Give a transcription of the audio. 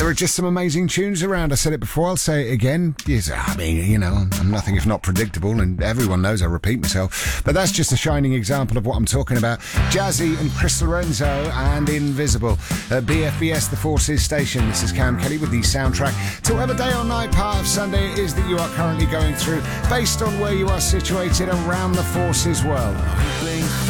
There are just some amazing tunes around. I said it before, I'll say it again. Yes, I mean, you know, I'm nothing if not predictable, and everyone knows I repeat myself. But that's just a shining example of what I'm talking about. Jazzy and Chris Lorenzo and Invisible. BFBS, the Forces station. This is Cam Kelly with the soundtrack to whatever day or night part of Sunday it is that you are currently going through, based on where you are situated around the Forces world.